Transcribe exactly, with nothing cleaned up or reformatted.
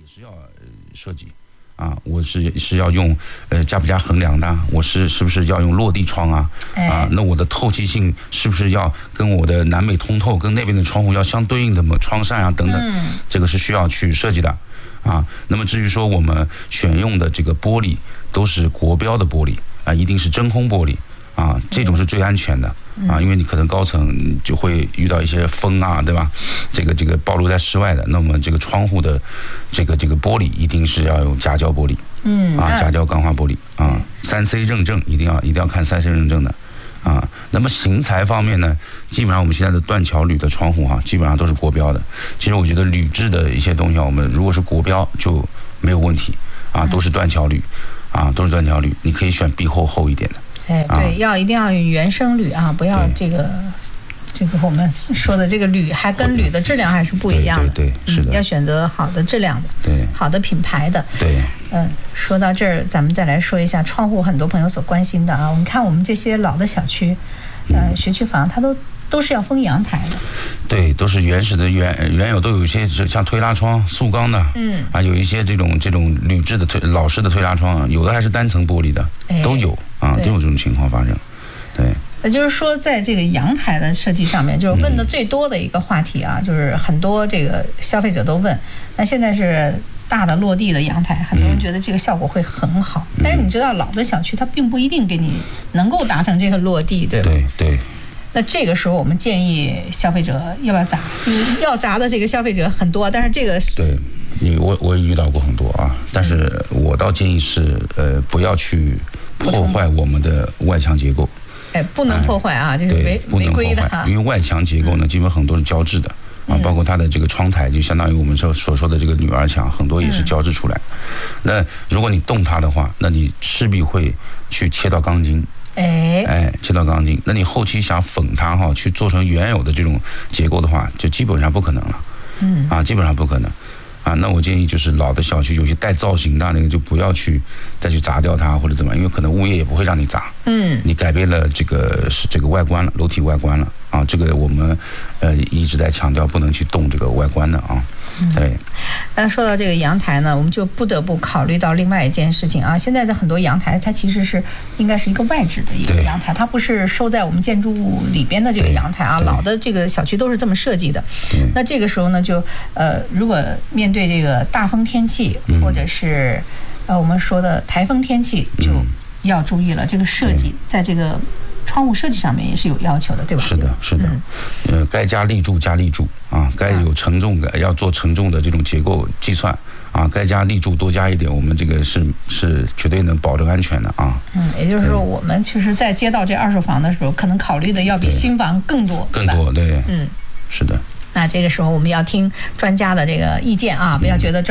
也是要呃设计。啊，我是是要用呃加不加横梁的，我是是不是要用落地窗啊？啊，那我的透气性是不是要跟我的南北通透跟那边的窗户要相对应的么窗扇啊等等，嗯、这个是需要去设计的啊。那么至于说我们选用的这个玻璃都是国标的玻璃啊，一定是真空玻璃啊，这种是最安全的。啊，因为你可能高层就会遇到一些风啊，对吧？这个这个暴露在室外的，那么这个窗户的这个这个玻璃一定是要用夹胶玻璃，嗯啊，夹胶钢化玻璃啊，三 C 认证一定要一定要看三 C 认证的啊。那么型材方面呢，基本上我们现在的断桥铝的窗户哈、啊，基本上都是国标的。其实我觉得铝制的一些东西啊，我们如果是国标就没有问题啊，都是断桥铝啊，都是断桥铝，你可以选壁厚厚一点的。 哎，对，要一定要原生铝啊，不要这个这个我们说的这个铝，还跟铝的质量还是不一样的。 对 对, 对，是的、嗯， 要选择好的质量的， 对， 好的品牌的。 对， 嗯，说到这儿，咱们再来说一下窗户，很多朋友所关心的啊。我们看我们这些老的小区，呃，学区房，它都都是要封阳台的。 对，都是原始的原原有都有一些像推拉窗，塑钢的，嗯，啊，有一些这种这种铝制的推老式的推拉窗，有的还是单层玻璃的，哎、都有啊，都有这种情况发生。对， 那就是说，在这个阳台的设计上面，就是问的最多的一个话题啊，嗯、就是很多这个消费者都问。那现在是大的落地的阳台，很多人觉得这个效果会很好，嗯、但是你知道，老的小区它并不一定给你能够达成这个落地，对吧？ 对对。 那这个时候，我们建议消费者要不要砸？要砸的这个消费者很多，但是这个对，你我我也遇到过很多啊，但是我倒建议是呃不要去破坏我们的外墙结构。 哎，不能破坏啊，这是违违规的哈。 因为外墙结构呢，基本很多是胶质的啊，包括它的这个窗台，就相当于我们所所说的这个女儿墙，很多也是胶质出来。那如果你动它的话，那你势必会去切到钢筋。 哎哎，切到钢筋，那你后期想缝它哈，去做成原有的这种结构的话，就基本上不可能了。嗯啊，基本上不可能。啊，那我建议就是老的小区有些带造型的那个就不要去再去砸掉它或者怎么样，因为可能物业也不会让你砸。嗯，你改变了这个是这个外观了，楼体外观了啊，这个我们呃一直在强调不能去动这个外观的啊。对。 那说到这个阳台呢，我们就不得不考虑到另外一件事情啊。现在的很多阳台，它其实是应该是一个外置的一个阳台，它不是收在我们建筑物里边的这个阳台啊。老的这个小区都是这么设计的。那这个时候呢，就呃，如果面对这个大风天气，嗯、或者是呃我们说的台风天气，就要注意了。这个设计在这个窗户设计上面也是有要求的，对吧？ 是的，是的。嗯、呃，该加立柱加立柱啊，该有承重的要做承重的这种结构计算啊，该加立柱多加一点，我们这个是是绝对能保证安全的啊。 嗯，也就是说，我们其实，在接到这二手房的时候，可能考虑的要比新房更多， 更多，对， 嗯， 是的。 那这个时候我们要听专家的这个意见啊，不要觉得专